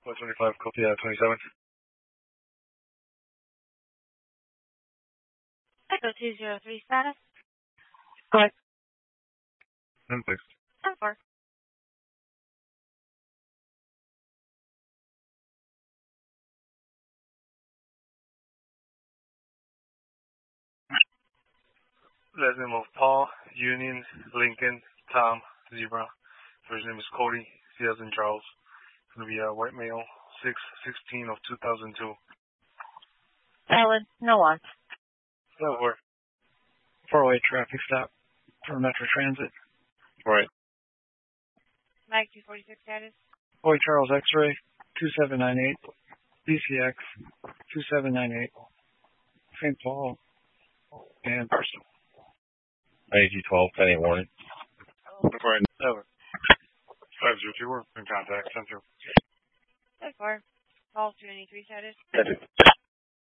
425, copy 27. Echo 203 status. Hi. 10-6. 10-4. Last name of Paul, Union, Lincoln, Tom, Zebra. First name is Cody, C as in Charles. It's going to be a white male, 6/16 of 2002. Valid. No on. That work. 408 traffic stop for Metro Transit. Right. Mag 246 status. Boy Charles X-ray 2798. BCX 2798. St. Paul and Person. AG12, 10-8 warning. Right. Over. 502, we're in contact. 10-2. 10-4. Call 293 status. 10-2.